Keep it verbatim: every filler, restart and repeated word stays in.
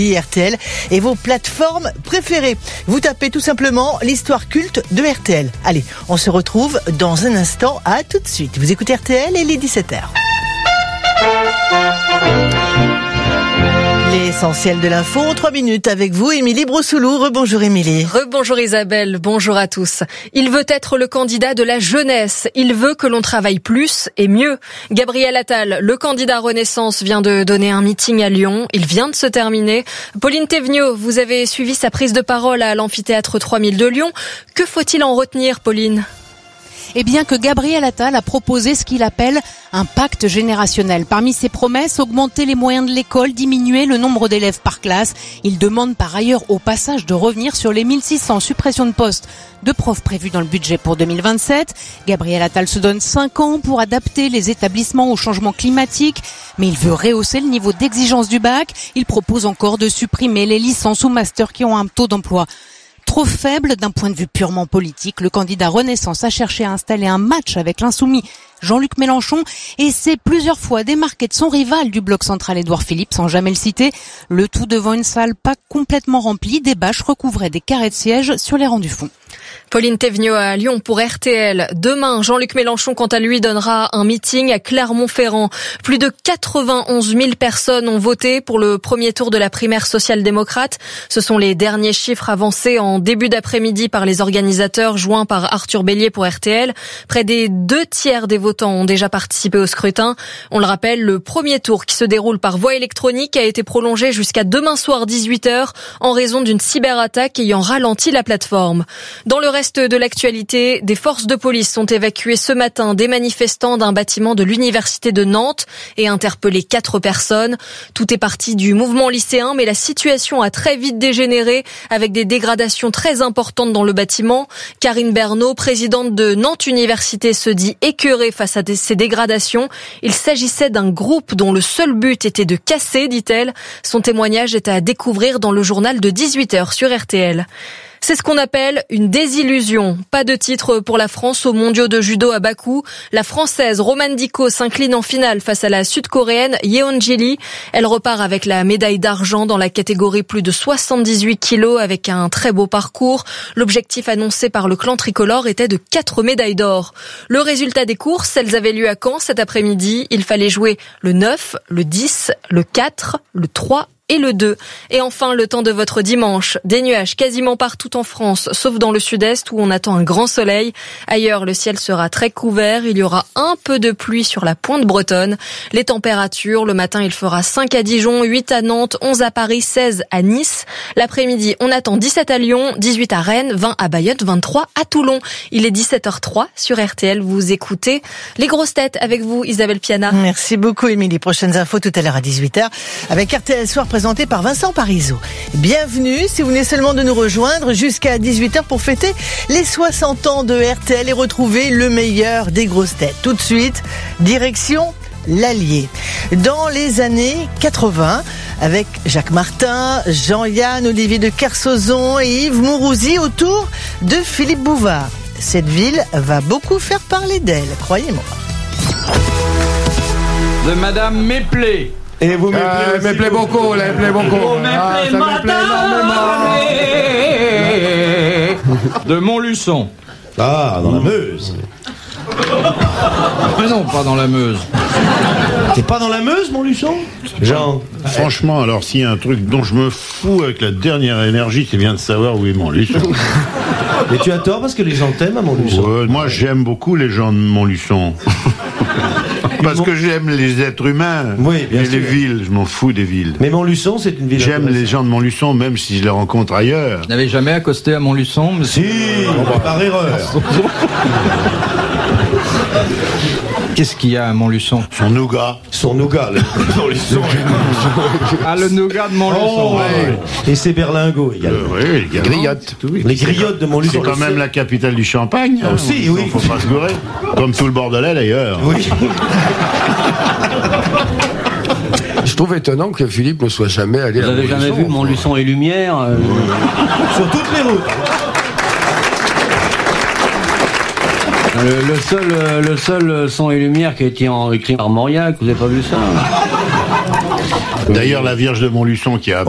R T L et vos plateformes préférées. Vous tapez tout simplement l'histoire culte de R T L. Allez, on se retrouve dans un instant. À tout de suite. Vous écoutez R T L et il est dix-sept heures. L'essentiel de l'info en trois minutes avec vous, Émilie Brossoulou. Rebonjour Émilie. Rebonjour Isabelle, bonjour à tous. Il veut être le candidat de la jeunesse. Il veut que l'on travaille plus et mieux. Gabriel Attal, le candidat Renaissance, vient de donner un meeting à Lyon. Il vient de se terminer. Pauline Thévenot, vous avez suivi sa prise de parole à l'amphithéâtre trois mille de Lyon. Que faut-il en retenir, Pauline ? Eh bien que Gabriel Attal a proposé ce qu'il appelle un pacte générationnel. Parmi ses promesses, augmenter les moyens de l'école, diminuer le nombre d'élèves par classe. Il demande par ailleurs au passage de revenir sur les mille six cents suppressions de postes de profs prévues dans le budget pour deux mille vingt-sept. Gabriel Attal se donne cinq ans pour adapter les établissements au changement climatique, mais il veut rehausser le niveau d'exigence du bac. Il propose encore de supprimer les licences ou masters qui ont un taux d'emploi trop faible d'un point de vue purement politique. Le candidat Renaissance a cherché à installer un match avec l'insoumis Jean-Luc Mélenchon et s'est plusieurs fois démarqué de son rival du bloc central Édouard Philippe sans jamais le citer. Le tout devant une salle pas complètement remplie. Des bâches recouvraient des carrés de sièges sur les rangs du fond. Pauline Thévenot à Lyon pour R T L. Demain, Jean-Luc Mélenchon, quant à lui, donnera un meeting à Clermont-Ferrand. Plus de quatre-vingt-onze mille personnes ont voté pour le premier tour de la primaire social-démocrate. Ce sont les derniers chiffres avancés en début d'après-midi par les organisateurs, joints par Arthur Bélier pour R T L. Près des deux tiers des votants ont déjà participé au scrutin. On le rappelle, le premier tour qui se déroule par voie électronique a été prolongé jusqu'à demain soir dix-huit heures en raison d'une cyberattaque ayant ralenti la plateforme. Dans le reste de l'actualité, des forces de police ont évacué ce matin des manifestants d'un bâtiment de l'université de Nantes et interpellé quatre personnes. Tout est parti du mouvement lycéen, mais la situation a très vite dégénéré avec des dégradations très importantes dans le bâtiment. Karine Bernot, présidente de Nantes Université, se dit écœurée face à ces dégradations. Il s'agissait d'un groupe dont le seul but était de casser, dit-elle. Son témoignage est à découvrir dans le journal de dix-huit heures sur R T L. C'est ce qu'on appelle une désillusion. Pas de titre pour la France aux mondiaux de judo à Bakou. La Française Romane Dicot s'incline en finale face à la Sud-Coréenne Yeonji Lee. Elle repart avec la médaille d'argent dans la catégorie plus de soixante-dix-huit kilos avec un très beau parcours. L'objectif annoncé par le clan tricolore était de quatre médailles d'or. Le résultat des courses, elles avaient lieu à Caen cet après-midi. Il fallait jouer le neuf, le dix, le quatre, le trois et le deux. Et enfin, le temps de votre dimanche. Des nuages quasiment partout en France, sauf dans le sud-est où on attend un grand soleil. Ailleurs, le ciel sera très couvert. Il y aura un peu de pluie sur la pointe bretonne. Les températures, le matin, il fera cinq à Dijon, huit à Nantes, onze à Paris, seize à Nice. L'après-midi, on attend dix-sept à Lyon, dix-huit à Rennes, vingt à Bayonne, vingt-trois à Toulon. Il est dix-sept heures trois sur R T L. Vous écoutez Les Grosses Têtes avec vous, Isabelle Piana. Merci beaucoup, Émilie. Prochaines infos tout à l'heure à dix-huit heures avec R T L Soir présenté par Vincent Parisot. Bienvenue si vous venez seulement de nous rejoindre jusqu'à dix-huit heures pour fêter les soixante ans de R T L et retrouver le meilleur des grosses têtes. Tout de suite, direction l'Allier. Dans les années quatre-vingts, avec Jacques Martin, Jean-Yann, Olivier de Kersauzon et Yves Mourouzi autour de Philippe Bouvard. Cette ville va beaucoup faire parler d'elle, croyez-moi. De Madame Méplé. Et vous m'appelez euh, me plaît beaucoup, là, me plaît beaucoup. Vous Ah, ça me plaît énormément. De Montluçon. Ah, dans la Meuse. Mais non, pas dans la Meuse. T'es pas dans la Meuse, Montluçon, Jean? Franchement, alors s'il y a un truc dont je me fous avec la dernière énergie, c'est bien de savoir où est Montluçon. Mais tu as tort parce que les gens t'aiment à Montluçon. Ouais, moi, j'aime beaucoup les gens de Montluçon. Parce que j'aime les êtres humains. Oui, bien et sûr. les villes, je m'en fous des villes. Mais Montluçon, c'est une ville. J'aime les gens de Montluçon, même si je les rencontre ailleurs. Vous n'avez jamais accosté à Montluçon, monsieur? Si, par erreur. Qu'est-ce qu'il y a à Montluçon? Son nougat. Son nougat, le Montluçon. Ah, le nougat de Montluçon. Oh, ouais. Et ses berlingots également. Euh, oui, également. Griotte. Oui. Les griottes de Montluçon. C'est quand même la capitale du champagne. Ah, aussi, oui. Faut pas se gourer. Comme tout le Bordelais, d'ailleurs. Oui. Je trouve étonnant que Philippe ne soit jamais allé Vous à avez Montluçon. jamais vu Montluçon et Lumière euh... Sur toutes les routes. le, le seul, euh, le seul son et lumière qui a été en, écrit par Mauriac, vous avez pas vu ça? D'ailleurs, la Vierge de Montluçon qui a